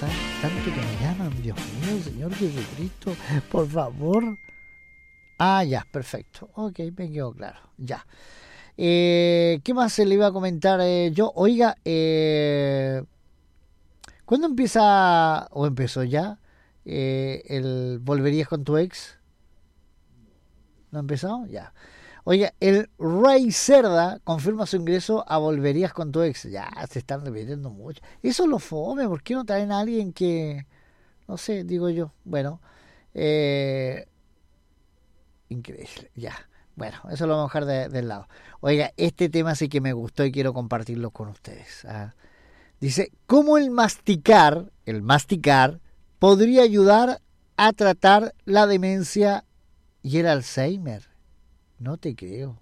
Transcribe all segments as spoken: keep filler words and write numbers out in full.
¿eh? Tanto que me llaman, Dios mío, Señor Jesucristo, por favor. Ah, ya, perfecto. Ok, me quedó claro, ya. Eh, ¿Qué más se le iba a comentar eh, yo? Oiga, eh, ¿cuándo empieza, o empezó ya, eh, el Volverías con tu ex? ¿No ha empezado? Ya. Oiga, el Rey Cerda confirma su ingreso a Volverías con tu ex. Ya, se están repitiendo mucho. Eso lo fome, ¿por qué no traen a alguien que, no sé, digo yo? Bueno, eh, increíble, ya. Bueno, eso lo vamos a dejar de, del lado. Oiga, este tema sí que me gustó y quiero compartirlo con ustedes. ¿Ah? Dice, ¿cómo el masticar, el masticar, podría ayudar a tratar la demencia y el Alzheimer? No te creo.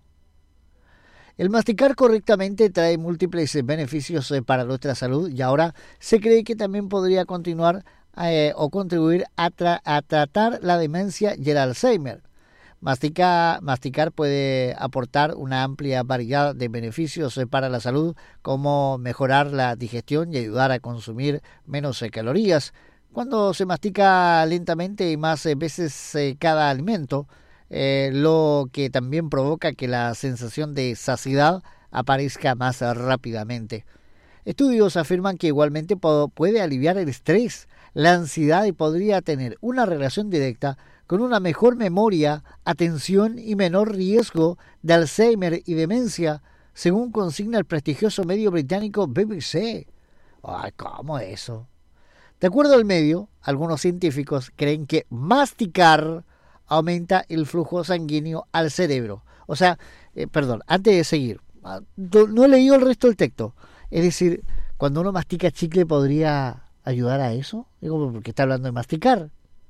El masticar correctamente trae múltiples beneficios para nuestra salud y ahora se cree que también podría continuar eh, o contribuir a, tra- a tratar la demencia y el Alzheimer. Mastica, masticar puede aportar una amplia variedad de beneficios para la salud, como mejorar la digestión y ayudar a consumir menos calorías. Cuando se mastica lentamente y más veces eh, cada alimento, eh, lo que también provoca que la sensación de saciedad aparezca más rápidamente. Estudios afirman que igualmente puede aliviar el estrés, la ansiedad y podría tener una relación directa con una mejor memoria, atención y menor riesgo de Alzheimer y demencia, según consigna el prestigioso medio británico B B C. Ay, ¿cómo eso? De acuerdo al medio, algunos científicos creen que masticar aumenta el flujo sanguíneo al cerebro. O sea, eh, perdón, antes de seguir, no he leído el resto del texto. Es decir, cuando uno mastica chicle, ¿podría ayudar a eso? Digo, porque está hablando de masticar.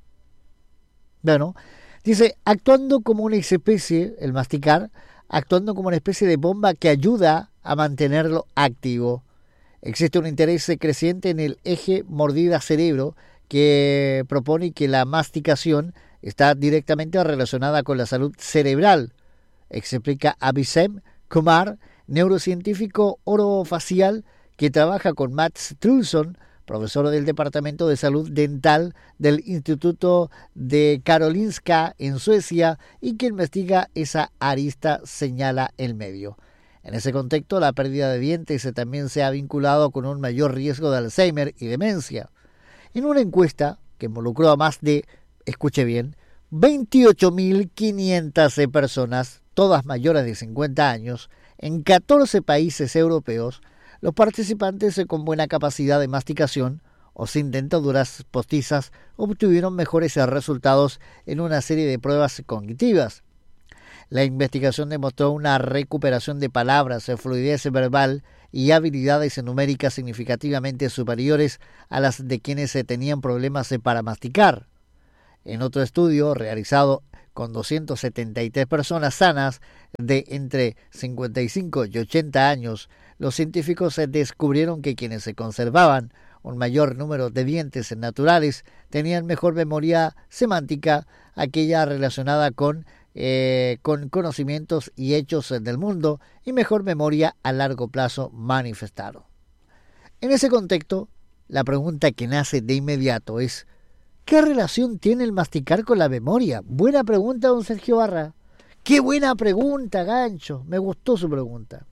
Bueno, dice, actuando como una especie, el masticar, actuando como una especie de bomba que ayuda a mantenerlo activo. Existe un interés creciente en el eje mordida-cerebro que propone que la masticación está directamente relacionada con la salud cerebral, explica Abhisem Kumar, neurocientífico orofacial que trabaja con Mats Trulsson, profesor del Departamento de Salud Dental del Instituto de Karolinska en Suecia y que investiga esa arista, señala el medio. En ese contexto, la pérdida de dientes también se ha vinculado con un mayor riesgo de Alzheimer y demencia. En una encuesta que involucró a más de, escuche bien, veintiocho mil quinientas personas, todas mayores de cincuenta años, en catorce países europeos, los participantes con buena capacidad de masticación o sin dentaduras postizas obtuvieron mejores resultados en una serie de pruebas cognitivas. La investigación demostró una recuperación de palabras, fluidez verbal y habilidades numéricas significativamente superiores a las de quienes tenían problemas para masticar. En otro estudio realizado con doscientas setenta y tres personas sanas de entre cincuenta y cinco y ochenta años, los científicos descubrieron que quienes se conservaban un mayor número de dientes naturales tenían mejor memoria semántica, aquella relacionada con, eh, con conocimientos y hechos del mundo, y mejor memoria a largo plazo manifestaron. En ese contexto, la pregunta que nace de inmediato es: ¿qué relación tiene el masticar con la memoria? Buena pregunta, don Sergio Barra. ¡Qué buena pregunta, Gancho! Me gustó su pregunta.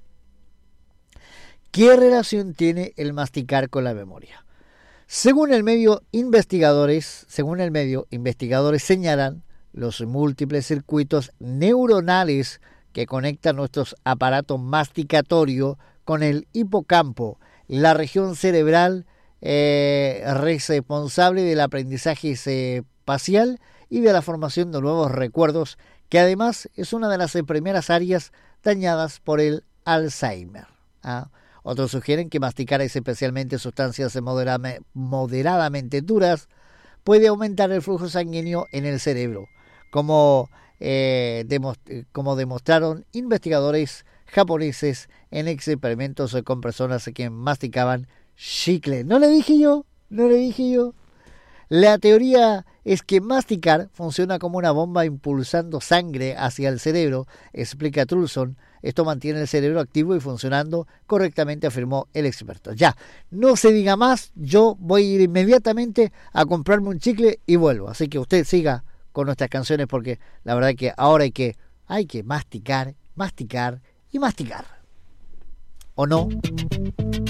¿Qué relación tiene el masticar con la memoria? Según el medio, investigadores, según el medio, investigadores señalan los múltiples circuitos neuronales que conectan nuestros aparatos masticatorios con el hipocampo, la región cerebral eh, responsable del aprendizaje espacial y de la formación de nuevos recuerdos, que además es una de las primeras áreas dañadas por el Alzheimer. ¿Ah? Otros sugieren que masticar especialmente sustancias moderadamente duras puede aumentar el flujo sanguíneo en el cerebro, como, eh, demost- como demostraron investigadores japoneses en experimentos con personas que masticaban chicle. ¿No le dije yo? ¿No le dije yo? La teoría es que masticar funciona como una bomba impulsando sangre hacia el cerebro, explica Trulson. Esto mantiene el cerebro activo y funcionando correctamente, afirmó el experto. Ya, no se diga más, yo voy a ir inmediatamente a comprarme un chicle y vuelvo. Así que usted siga con nuestras canciones porque la verdad que ahora hay que, hay que masticar, masticar y masticar. ¿O no?